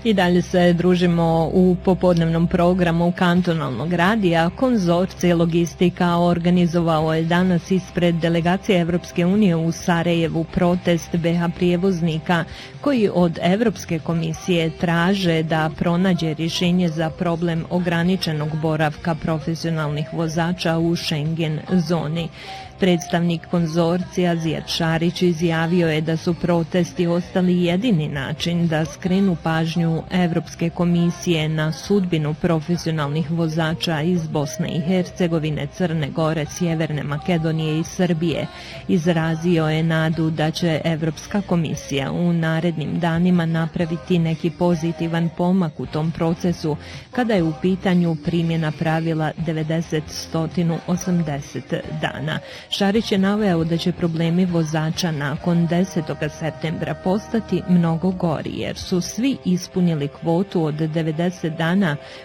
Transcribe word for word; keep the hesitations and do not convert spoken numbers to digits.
I dalje se družimo u popodnevnom programu kantonalnog radija. Konzorcij Logistika organizovao je danas ispred delegacije Evropske unije u Sarajevu protest be ha prijevoznika koji od Evropske komisije traže da pronađe rješenje za problem ograničenog boravka profesionalnih vozača u Schengen zoni. Predstavnik konzorcija Zijad Šarić izjavio je da su protesti ostali jedini način da skrenu pažnju Evropske komisije na sudbinu profesionalnih vozača iz Bosne i Hercegovine, Crne Gore, Sjeverne Makedonije i Srbije. Izrazio je nadu da će Evropska komisija u narednim danima napraviti neki pozitivan pomak u tom procesu kada je u pitanju primjena pravila devedeset osamdeset dana. Šarić je naveo da će problemi vozača nakon desetog septembra postati mnogo gori jer su svi ispunili kvotu od devedeset dana